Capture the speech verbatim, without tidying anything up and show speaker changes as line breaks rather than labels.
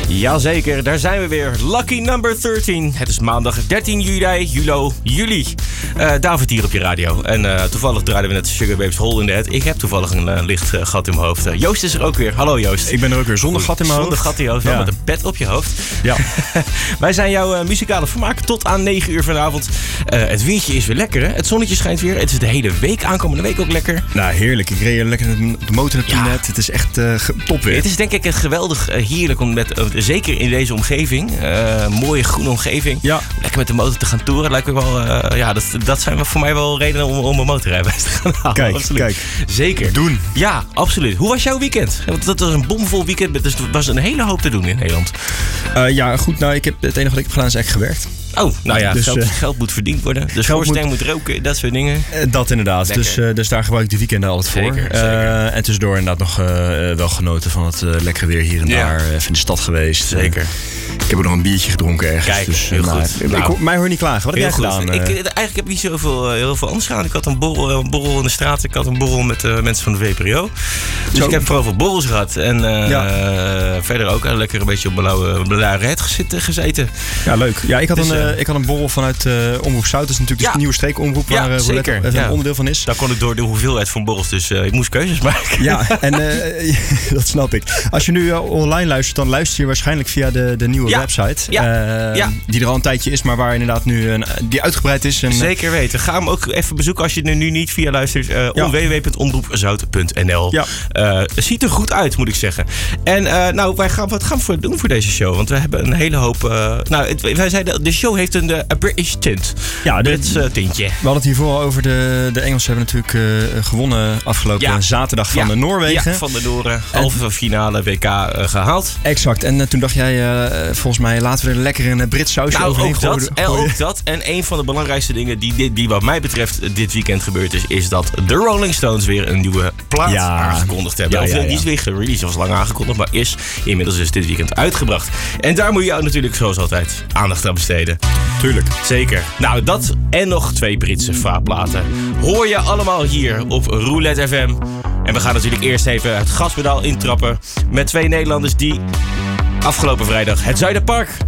Jazeker, daar zijn we weer. Lucky number dertien. Het is maandag dertien juli, julo, juli. Uh, David hier op je radio. En uh, toevallig draaiden we net Sugar Babes Hole in the Head. Ik heb toevallig een uh, licht uh, gat in mijn hoofd. Uh, Joost is er ook weer. Hallo Joost.
Ik ben er ook weer zonder gat in mijn
zonder
hoofd.
Zonder gat in je hoofd,
ja.
wel met een pet op je hoofd.
Ja.
Wij zijn jouw uh, muzikale vermaak tot aan negen uur vanavond. Uh, het weertje is weer lekker, hè? Het zonnetje schijnt weer. Het is de hele week, aankomende week ook lekker.
Nou, heerlijk. Ik reed lekker de motor naartoe
Ja.
net. Het is echt uh, top weer.
Het is denk ik een geweldig uh, heerlijk om met, uh, zeker in deze omgeving, uh, mooie groene omgeving,
Ja.
lekker met de motor te gaan toeren. Lijkt me wel, uh, ja, dat, dat zijn voor mij wel redenen om, om een motorrijbewijs te gaan halen.
Kijk,
absoluut.
kijk.
Zeker.
Doen.
Ja, absoluut. Hoe was jouw weekend? Want dat was een bomvol weekend, dus er was een hele hoop te doen in Nederland.
Uh, ja, goed. Nou, ik heb, het enige wat ik heb gedaan is echt gewerkt.
Oh, nou ja,
Dus,
geld,
uh,
geld moet verdiend worden. De schoorsteen moet... moet roken, dat soort dingen.
Uh, dat inderdaad. Dus, uh, dus daar gebruik ik de weekenden altijd voor.
Zeker,
Uh,
zeker.
En tussendoor inderdaad nog uh, wel genoten van het uh, lekkere weer hier en
Ja.
daar. Even in de stad geweest.
Zeker.
Uh, ik heb ook nog een biertje gedronken ergens.
Kijk,
dus,
heel
nou,
goed.
Ik,
Nou,
ik, mij hoor je niet klagen. Wat heb jij
Heel goed.
gedaan?
Ik,
Uh,
eigenlijk heb ik niet zoveel, heel veel anders gedaan. Ik had een borrel, een borrel in de straat. Ik had een borrel met uh, mensen van de V P R O. Dus
Zo.
ik heb vooral veel borrels gehad. En uh,
Ja.
uh, verder ook uh, lekker een beetje op blauwe blauwe red gezeten, gezeten.
Ja, leuk. Ja, ik had,
Dus,
een, uh,
uh,
ik had een borrel vanuit uh, Omroep Zuid. Dat is natuurlijk
Ja.
de nieuwe streekomroep
Ja,
waar uh, Roulette
zeker.
even
Ja.
een onderdeel van is.
Daar kon ik door de hoeveelheid van borrels. Dus uh, ik moest keuzes maken.
Ja, en uh, dat snap ik. Als je nu uh, online luistert, dan luister je waarschijnlijk via de, de nieuwe
Ja.
website.
Ja.
Uh,
Ja.
Die er al een tijdje is, maar waar inderdaad nu een, die uitgebreid is. En,
Zeker weten. Ga hem ook even bezoeken als je er nu niet via luistert. Uh,
Ja.
w w w punt omroep zout punt n l.
Ja.
Uh, ziet er goed uit, moet ik zeggen. En uh, nou, wij gaan, wat gaan we voor doen voor deze show? Want we hebben een hele hoop... Uh, nou, het, wij zeiden, de show heeft een uh, a British tint.
Ja, de-
Brits uh, tintje.
We hadden het hiervoor al over de, de Engelsen hebben natuurlijk uh, gewonnen afgelopen
Ja.
zaterdag van
Ja.
de Noorwegen.
Ja, van de Noren. Halve finale W K uh, gehaald.
Exact. En uh, toen dacht jij, uh, volgens mij laten we er lekker een uh, Brits sausje
Nou,
overheen
ook dat,
gooien.
en ook dat. En een van de belangrijkste dingen die, die, die wat mij betreft dit weekend gebeurd is, is dat de Rolling Stones weer een nieuwe plaat
Ja.
aangekondigd hebben.
Ja,
Of,
ja, ja.
Die is weer gereleased, was lang aangekondigd, maar is inmiddels dus dit weekend uitgebracht. En daar moet je jou natuurlijk zoals altijd aandacht aan besteden.
Tuurlijk.
Zeker. Nou, dat en nog twee Britse vaatplaten hoor je allemaal hier op Roulette F M. En we gaan natuurlijk eerst even het gaspedaal intrappen met twee Nederlanders die afgelopen vrijdag het Zuiderpark